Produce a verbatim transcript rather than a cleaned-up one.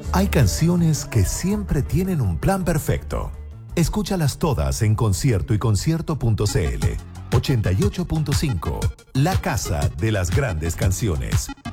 Hay canciones que siempre tienen un plan perfecto. Escúchalas todas en concierto y concierto punto c l. ochenta y ocho punto cinco, la casa de las grandes canciones.